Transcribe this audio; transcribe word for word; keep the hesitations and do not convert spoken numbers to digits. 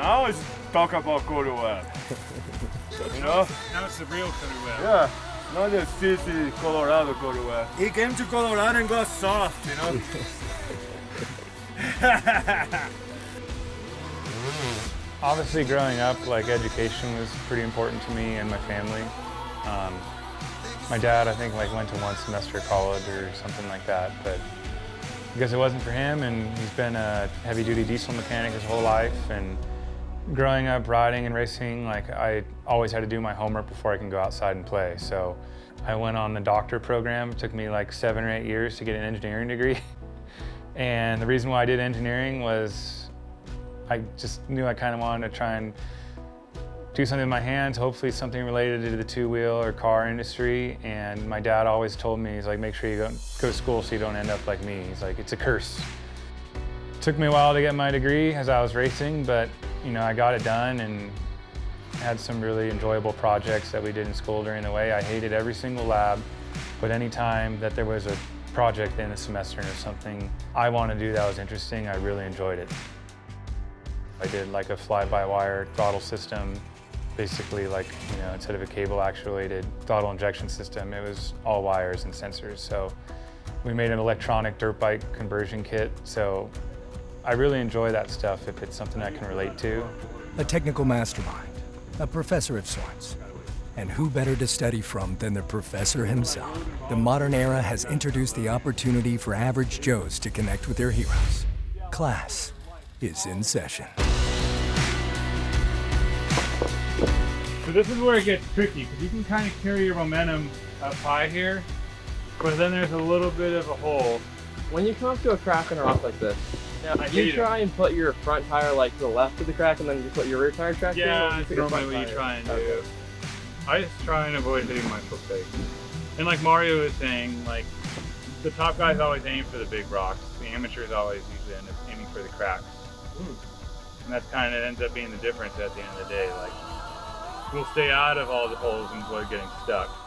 Now it's talk about Cody Webb. You know? Now it's the real Cody Webb. Yeah. Not the filthy Colorado Cody Webb. He came to Colorado and got soft, you know? Obviously, growing up, like, education was pretty important to me and my family. Um, my dad, I think, like, went to one semester of college or something like that, but because it wasn't for him, and he's been a heavy-duty diesel mechanic his whole life, and growing up riding and racing, like, I always had to do my homework before I can go outside and play. So I went on the doctor program. It took me like seven or eight years to get an engineering degree. And the reason why I did engineering was I just knew I kind of wanted to try and do something with my hands, hopefully something related to the two-wheel or car industry. And my dad always told me, he's like, make sure you go, go to school so you don't end up like me. He's like, it's a curse. It took me a while to get my degree as I was racing, but you know, I got it done and had some really enjoyable projects that we did in school during the way. I hated every single lab, but any time that there was a project in the semester or something I wanted to do that was interesting, I really enjoyed it. I did like a fly-by-wire throttle system, basically like, you know, instead of a cable actuated throttle injection system, it was all wires and sensors. So we made an electronic dirt bike conversion kit. So I really enjoy that stuff if it's something I can relate to. A technical mastermind, a professor of sorts. And who better to study from than the professor himself? The modern era has introduced the opportunity for average Joes to connect with their heroes. Class is in session. So this is where it gets tricky, because you can kind of carry your momentum up high here, but then there's a little bit of a hole. When you come up to a crack on a rock like this, I you try and put your front tire like to the left of the crack and then you put your rear tire track Yeah, in? that's normally what you try and do. Okay. I just try and avoid hitting my foot brake. And like Mario was saying, like, the top guys always aim for the big rocks. The amateurs always usually end up aiming for the cracks. Mm. And that kind of ends up being the difference at the end of the day. Like, we'll stay out of all the holes and avoid getting stuck.